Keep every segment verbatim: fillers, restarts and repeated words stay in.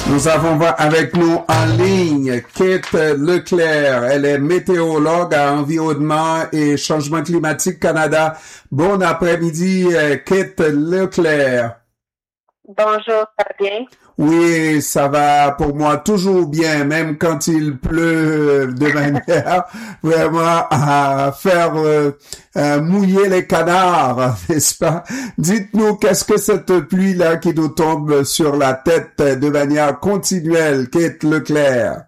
Nous avons avec nous en ligne Kate Leclerc. Elle est météorologue à Environnement et Changement climatique Canada. Bon après-midi, Kate Leclerc. Bonjour, ça va bien? Oui, ça va pour moi toujours bien, même quand il pleut de manière vraiment à faire euh, euh, mouiller les canards, n'est-ce pas? Dites-nous, qu'est-ce que cette pluie-là qui nous tombe sur la tête de manière continuelle, Kate Leclerc?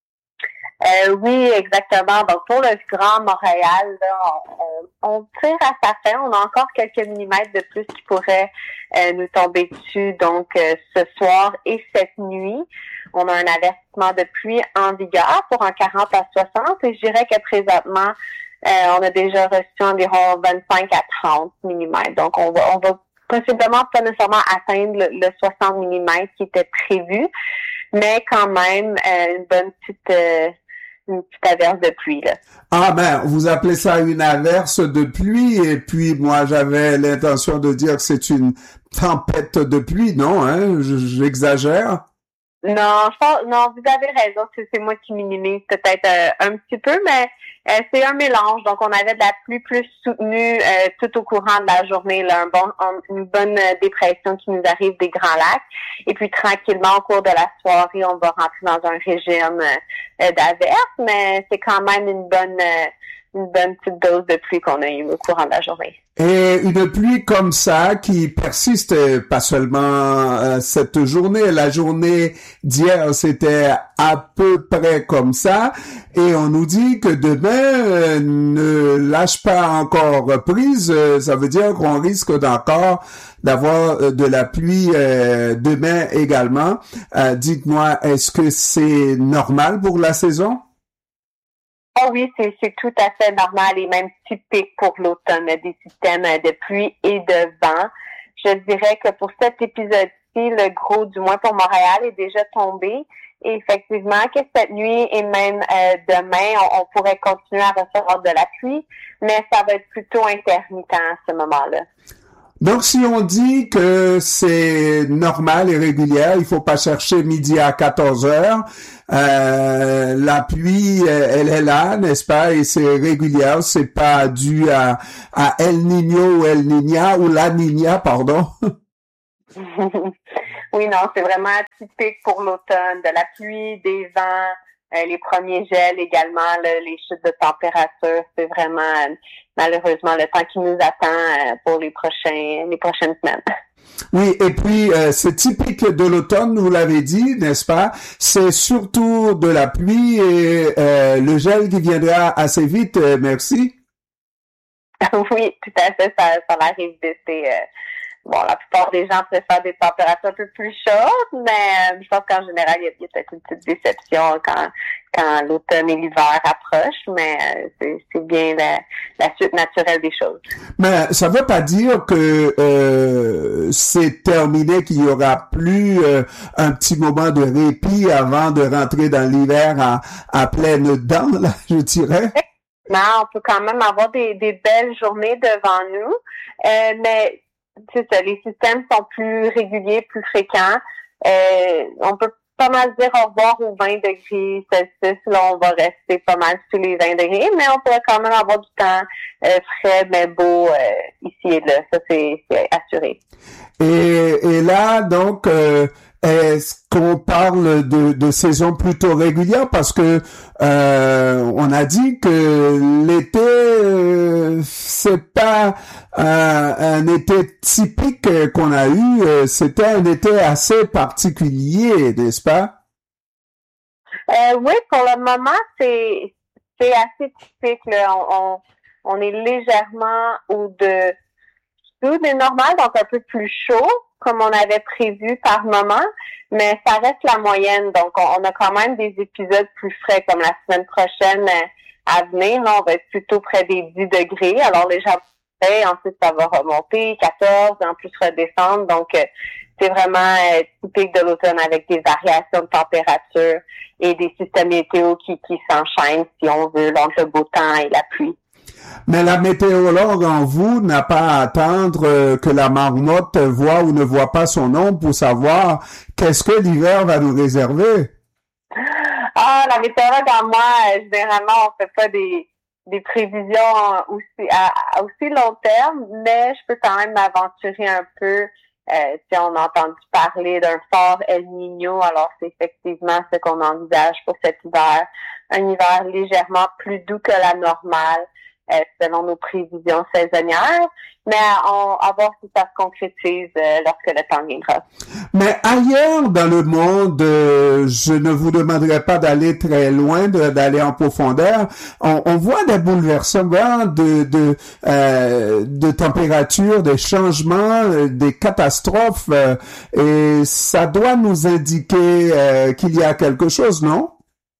Euh, oui, exactement. Donc, pour le Grand Montréal, là, on, on tire à sa fin. On a encore quelques millimètres de plus qui pourraient euh, nous tomber dessus. Donc, euh, ce soir et cette nuit, on a un avertissement de pluie en vigueur pour un quarante à soixante. Et je dirais que présentement, euh, on a déjà reçu environ vingt-cinq à trente millimètres. Donc, on va, on va possiblement pas nécessairement atteindre le, le soixante millimètres qui était prévu, mais quand même euh, une bonne petite... Euh, une petite averse de pluie, là. Ah ben, vous appelez ça une averse de pluie, et puis moi j'avais l'intention de dire que c'est une tempête de pluie, non, hein? J'exagère? Non, je pense, non, vous avez raison, c'est, c'est moi qui minimise peut-être euh, un petit peu, mais euh, c'est un mélange. Donc, on avait de la pluie plus soutenue euh, tout au courant de la journée, là, un bon, un, une bonne dépression qui nous arrive des Grands Lacs. Et puis, tranquillement, au cours de la soirée, on va rentrer dans un régime euh, d'averse, mais c'est quand même une bonne... Euh, une bonne petite dose de pluie qu'on a eue au courant de la journée. Et une pluie comme ça qui persiste pas seulement euh, cette journée, la journée d'hier c'était à peu près comme ça, et on nous dit que demain euh, ne lâche pas encore prise, euh, ça veut dire qu'on risque d'encore d'avoir euh, de la pluie euh, demain également. Euh, dites-moi, est-ce que c'est normal pour la saison? Oh oui, c'est, c'est tout à fait normal et même typique pour l'automne, des systèmes de pluie et de vent. Je dirais que pour cet épisode-ci, le gros, du moins pour Montréal, est déjà tombé. Et effectivement, que cette nuit et même euh, demain, on, on pourrait continuer à recevoir de la pluie, mais ça va être plutôt intermittent à ce moment-là. Donc, si on dit que c'est normal et régulier, il faut pas chercher midi à quatorze heures. Euh, la pluie, elle est là, n'est-ce pas? Et c'est régulier, c'est pas dû à, à El Niño ou El Niña ou La Niña, pardon. Oui, non, c'est vraiment typique pour l'automne, de la pluie, des vents. Euh, les premiers gels également, là, les chutes de température, c'est vraiment euh, malheureusement le temps qui nous attend euh, pour les prochains les prochaines semaines. Oui, et puis euh, c'est typique de l'automne, vous l'avez dit, n'est-ce pas? C'est surtout de la pluie et euh, le gel qui viendra assez vite, euh, merci. Oui, tout à fait, ça, ça arrive d'été. Euh, Bon, la plupart des gens préfèrent des températures un peu plus chaudes, mais euh, je pense qu'en général, il y a, il y a peut-être une petite déception quand quand l'automne et l'hiver approchent, mais euh, c'est, c'est bien la, la suite naturelle des choses. Mais ça veut pas dire que euh, c'est terminé, qu'il y aura plus euh, un petit moment de répit avant de rentrer dans l'hiver à, à pleines dents, là, je dirais. Non, on peut quand même avoir des, des belles journées devant nous, euh, mais c'est ça, les systèmes sont plus réguliers, plus fréquents. Euh, on peut pas mal dire au revoir aux vingt degrés Celsius. Là, on va rester pas mal sous les vingt degrés, mais on pourrait quand même avoir du temps euh, frais, mais beau euh, ici et là. Ça, c'est, c'est assuré. Et, et là, donc, euh, est-ce qu'on parle de, de saison plutôt régulière? Parce que euh, on a dit que l'été, euh, c'est pas euh, un été typique qu'on a eu. Euh, c'était un été assez particulier, n'est-ce pas? Euh, oui, pour le moment, c'est c'est assez typique. Là. On, on, on est légèrement au-de Tout des normales, donc un peu plus chaud, comme on avait prévu par moment, mais ça reste la moyenne. Donc, on, on a quand même des épisodes plus frais, comme la semaine prochaine à venir. Là, on va être plutôt près des dix degrés. Alors, les gens, ensuite, ça va remonter, quatorze, en plus redescendre. Donc, c'est vraiment euh, typique de l'automne avec des variations de température et des systèmes météo qui, qui s'enchaînent, si on veut, entre le beau temps et la pluie. Mais la météorologue en vous n'a pas à attendre que la marmotte voit ou ne voit pas son ombre pour savoir qu'est-ce que l'hiver va nous réserver. Ah, la météorologue en moi, généralement, on fait pas des, des prévisions aussi, à, à aussi long terme, mais je peux quand même m'aventurer un peu. Euh, si on a entendu parler d'un fort El Niño, alors c'est effectivement ce qu'on envisage pour cet hiver. Un hiver légèrement plus doux que la normale, euh, selon nos prévisions saisonnières, mais on, à voir si ça se concrétise euh, lorsque le temps viendra. Mais ailleurs dans le monde, euh, je ne vous demanderai pas d'aller très loin, de, d'aller en profondeur. On, on voit des bouleversements de de euh, de température, des changements, euh, des catastrophes, euh, et ça doit nous indiquer euh, qu'il y a quelque chose, non?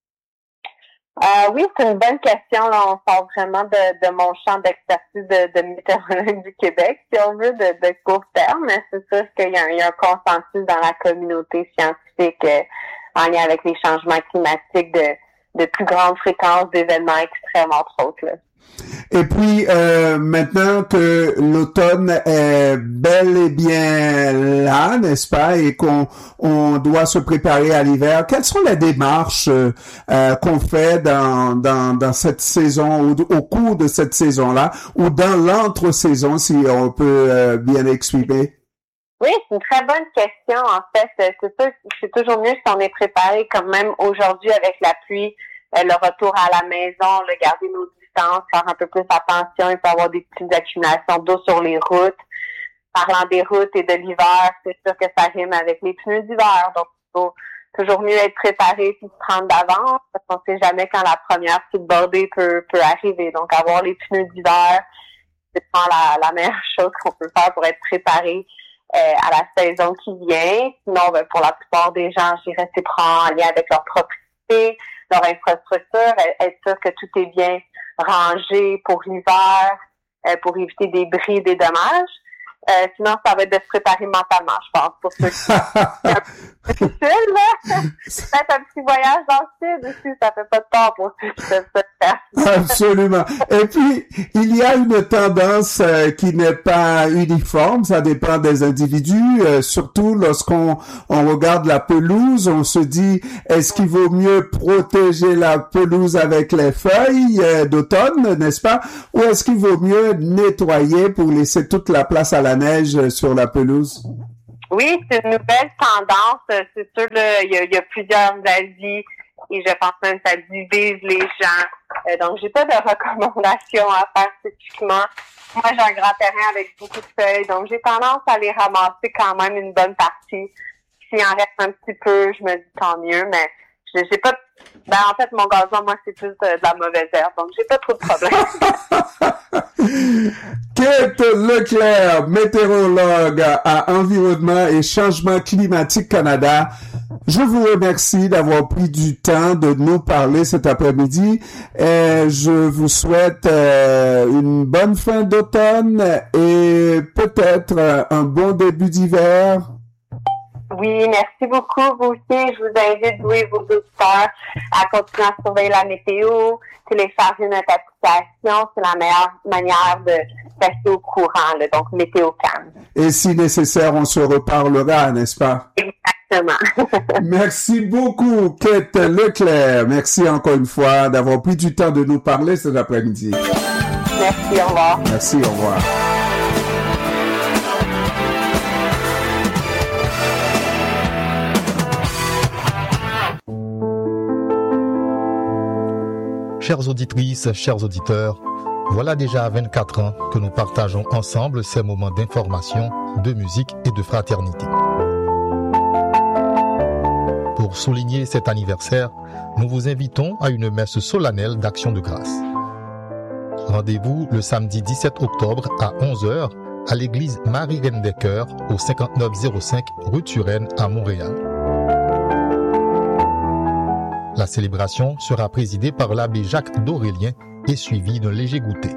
Euh, oui, c'est une bonne question. Là, on sort vraiment de, de mon champ d'expertise de, de météorologue du Québec, si on veut, de, de court terme. Mais c'est sûr qu'il y a, un, il y a un consensus dans la communauté scientifique euh, en lien avec les changements climatiques de, de plus grande fréquence d'événements extrêmes, entre autres. Là. Et puis, euh, maintenant que l'automne est bel et bien là, n'est-ce pas, et qu'on on doit se préparer à l'hiver, quelles sont les démarches euh, qu'on fait dans, dans, dans cette saison, ou au cours de cette saison-là, ou dans l'entre-saison, si on peut euh, bien expliquer? Oui, c'est une très bonne question. En fait, c'est sûr que c'est toujours mieux si on est préparé, quand même aujourd'hui avec la pluie, euh, le retour à la maison, le garder nos faire un peu plus attention, il peut y avoir des petites accumulations d'eau sur les routes. Parlant des routes et de l'hiver, c'est sûr que ça rime avec les pneus d'hiver. Donc, il faut toujours mieux être préparé puis se prendre d'avance parce qu'on sait jamais quand la première petite bordée peut, peut arriver. Donc, avoir les pneus d'hiver, c'est la, la meilleure chose qu'on peut faire pour être préparé euh, à la saison qui vient. Sinon, ben, pour la plupart des gens, je dirais, c'est prendre en lien avec leur propriété, leur infrastructure, être sûr que tout est bien rangé pour l'hiver, euh, pour éviter des bris, des dommages. Euh, sinon, ça va être de se préparer mentalement, je pense, pour ceux qui c'est un peu difficile, là. Peut-être un petit voyage dans le sud aussi, ça fait pas de tort pour ceux qui peuvent se faire. Absolument. Et puis, il y a une tendance euh, qui n'est pas uniforme, ça dépend des individus, euh, surtout lorsqu'on on regarde la pelouse, on se dit, est-ce qu'il vaut mieux protéger la pelouse avec les feuilles euh, d'automne, n'est-ce pas, ou est-ce qu'il vaut mieux nettoyer pour laisser toute la place à la neige sur la pelouse? Oui, c'est une nouvelle tendance. C'est sûr, là, il y a, il y a plusieurs avis et je pense même que ça divise les gens. Euh, donc, j'ai pas de recommandations à faire spécifiquement. Moi, j'ai un grand terrain avec beaucoup de feuilles, donc j'ai tendance à les ramasser quand même une bonne partie. S'il en reste un petit peu, je me dis tant mieux, mais j'ai, j'ai pas... Ben, en fait, mon gazon, moi, c'est plus de, de la mauvaise herbe, donc j'ai pas trop de problème. Kate Leclerc, météorologue à Environnement et Changement Climatique Canada. Je vous remercie d'avoir pris du temps de nous parler cet après-midi. Et je vous souhaite euh, une bonne fin d'automne et peut-être un bon début d'hiver. Oui, merci beaucoup. Vous aussi, je vous invite, vous et vos auditeurs, à continuer à surveiller la météo, télécharger notre application. C'est la meilleure manière de rester au courant, là, donc Météocam. Et si nécessaire, on se reparlera, n'est-ce pas? Exactement. Merci beaucoup, Kate Leclerc. Merci encore une fois d'avoir pris du temps de nous parler cet après-midi. Merci, au revoir. Merci, au revoir. Chères auditrices, chers auditeurs, voilà déjà vingt-quatre ans que nous partageons ensemble ces moments d'information, de musique et de fraternité. Pour souligner cet anniversaire, nous vous invitons à une messe solennelle d'action de grâce. Rendez-vous le samedi dix-sept octobre à onze heures à l'église Marie-Reine des Cœurs au cinquante-neuf zéro cinq rue Turenne à Montréal. La célébration sera présidée par l'abbé Jacques d'Aurélien et suivie d'un léger goûter.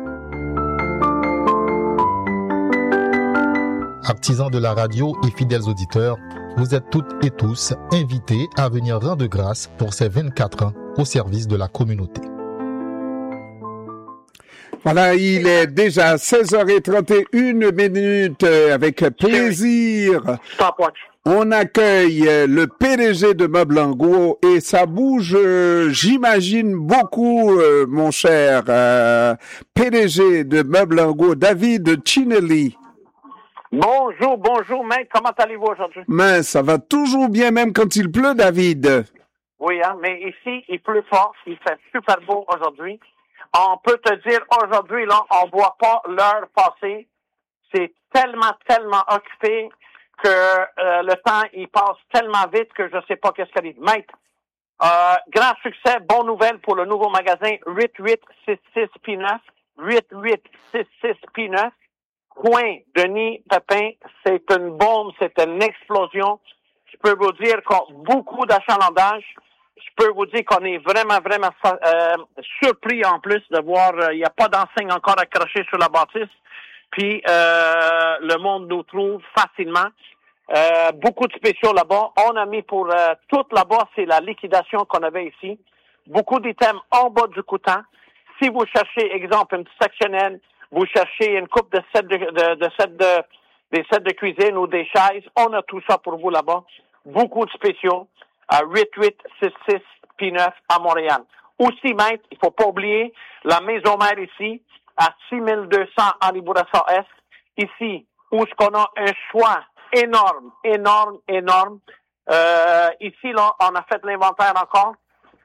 Artisans de la radio et fidèles auditeurs, vous êtes toutes et tous invités à venir rendre grâce pour ces vingt-quatre ans au service de la communauté. Voilà, il est déjà seize heures trente et une minutes. Avec plaisir, Stop watch. on accueille le P D G de Meubles en Gros et ça bouge, euh, j'imagine, beaucoup, euh, mon cher euh, P D G de Meubles en Gros, David Cinelli. Bonjour, bonjour, maître. Comment allez-vous aujourd'hui? Mais ça va toujours bien, même quand il pleut, David. Oui, hein, mais ici, il pleut fort. Il fait super beau aujourd'hui. On peut te dire, aujourd'hui, là, on voit pas l'heure passer. C'est tellement, tellement occupé que euh, le temps, il passe tellement vite que je sais pas qu'est-ce qui arrive. Maître, euh, grand succès, bonne nouvelle pour le nouveau magasin huit huit six six P neuf. huit huit six six P neuf. Coin Denis Pépin, c'est une bombe, c'est une explosion. Je peux vous dire qu'on a beaucoup d'achalandage. Je peux vous dire qu'on est vraiment, vraiment euh, surpris en plus de voir, il euh, n'y a pas d'enseigne encore accrochée sur la bâtisse. Puis euh, le monde nous trouve facilement. Euh, beaucoup de spéciaux là-bas. On a mis pour euh, tout là-bas, c'est la liquidation qu'on avait ici. Beaucoup d'items en bas du coûtant. Si vous cherchez, exemple, une sectionnelle, vous cherchez une coupe de sets de, de, de, set de des sets de cuisine ou des chaises, on a tout ça pour vous là-bas. Beaucoup de spéciaux à huit huit six six P neuf à Montréal. Aussi, maître, il faut pas oublier la maison mère ici, à six mille deux cents Henri Bourassa Est, ici, où ce qu'on a un choix énorme, énorme, énorme. Euh, ici, là, on a fait l'inventaire encore.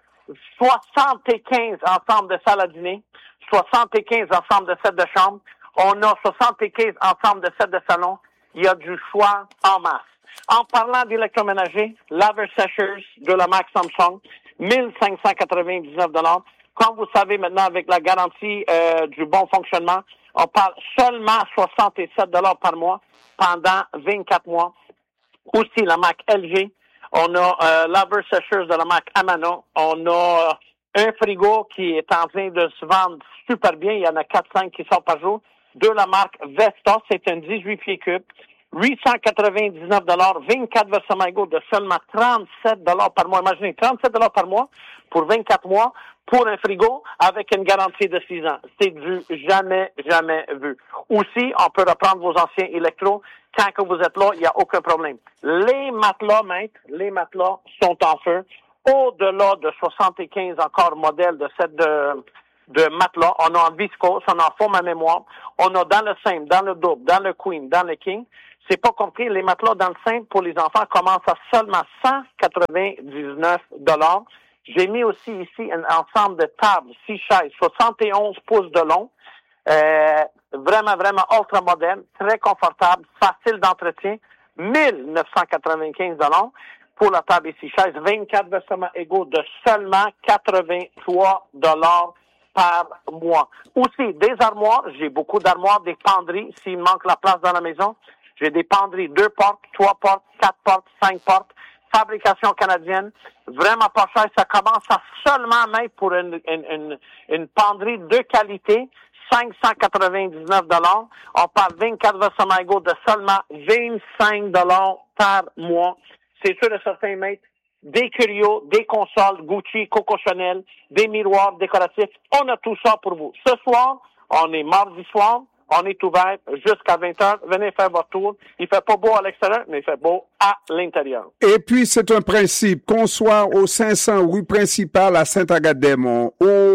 soixante-quinze ensembles de salles à dîner, soixante-quinze ensembles de sets de chambre. On a soixante-quinze ensembles de sets de salon. Il y a du choix en masse. En parlant d'électroménager, laveurs sécheurs de la marque Samsung, mille cinq cent quatre-vingt-dix-neuf dollars. Comme vous savez maintenant, avec la garantie euh, du bon fonctionnement, on parle seulement soixante-sept dollars par mois pendant vingt-quatre mois. Aussi, la marque L G. On a euh, laveurs sécheurs de la marque Amano. On a euh, un frigo qui est en train de se vendre super bien. Il y en a quatre cinq qui sortent par jour. De la marque Vesta, c'est un dix-huit pieds cubes. huit cent quatre-vingt-dix-neuf dollars, vingt-quatre versements égaux de seulement trente-sept dollars par mois. Imaginez, trente-sept dollars par mois pour vingt-quatre mois pour un frigo avec une garantie de six ans. C'est du jamais, jamais vu. Aussi, on peut reprendre vos anciens électros. Quand que vous êtes là, il n'y a aucun problème. Les matelas, maître, les matelas sont en feu. Au-delà de soixante-quinze encore modèles de cette de, de matelas, on a en viscose, on a en forme à mémoire, on a dans le simple, dans le double, dans le queen, dans le king. C'est pas compris, les matelas dans le simple pour les enfants commencent à seulement cent quatre-vingt-dix-neuf dollars. J'ai mis aussi ici un ensemble de tables, six chaises, soixante et onze pouces de long, euh, vraiment, vraiment ultra moderne, très confortable, facile d'entretien, mille neuf cent quatre-vingt-quinze dollars pour la table et six chaises, vingt-quatre versements égaux de seulement quatre-vingt-trois dollars par mois. Aussi, des armoires, j'ai beaucoup d'armoires, des penderies, s'il manque la place dans la maison. J'ai des penderies, deux portes, trois portes, quatre portes, cinq portes, fabrication canadienne, vraiment pas cher. Ça commence à seulement mettre pour une, une, une, une penderie de qualité, cinq cent quatre-vingt-dix-neuf dollars. On parle vingt-quatre versements égaux de seulement vingt-cinq dollars par mois. C'est sûr et certain, maître. Des curios, des consoles, Gucci, Coco Chanel, des miroirs décoratifs. On a tout ça pour vous. Ce soir, on est mardi soir. On est ouvert jusqu'à vingt heures. Venez faire votre tour. Il fait pas beau à l'extérieur, mais il fait beau à l'intérieur. Et puis, c'est un principe qu'on soit au cinq cents rue principale à Saint-Agathe-des-Monts,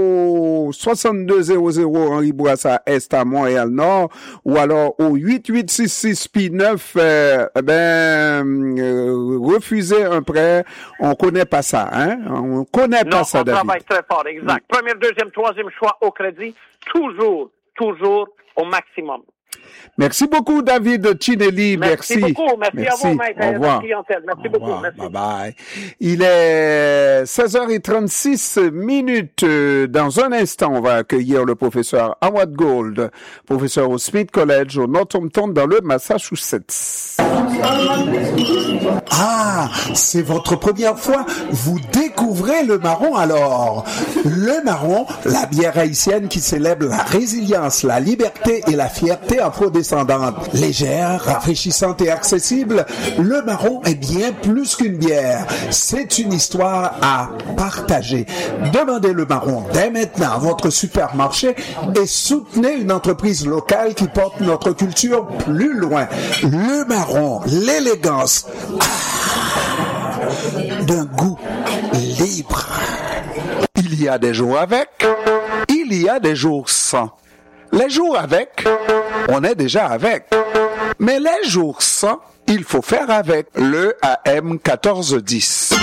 au soixante-deux zéro zéro Henri Bourassa Est à Montréal-Nord, ou alors au huit huit six six P neuf, euh, ben, euh, refuser un prêt, on connaît pas ça, hein? On connaît pas non, ça, on David. travaille très fort, exact. Oui. Premier, deuxième, troisième choix au crédit, toujours, toujours au maximum. Merci beaucoup, David Cinelli. Merci. Merci beaucoup. Merci, merci. à vous, maître. Au revoir. Clientèle. Merci Au beaucoup. revoir. Merci. Bye bye. Il est seize heures trente-six minutes. Dans un instant, on va accueillir le professeur Howard Gold, professeur au Smith College au Northampton dans le Massachusetts. Ah, c'est votre première fois. Vous découvrez le marron alors. Le marron, la bière haïtienne qui célèbre la résilience, la liberté et la fierté en afrodescendante. Légère, rafraîchissante et accessible, le marron est bien plus qu'une bière. C'est une histoire à partager. Demandez le marron dès maintenant à votre supermarché et soutenez une entreprise locale qui porte notre culture plus loin. Le marron, l'élégance ah, d'un goût libre. Il y a des jours avec, il y a des jours sans. Les jours avec, on est déjà avec. Mais les jours sans, il faut faire avec le A M quatorze dix.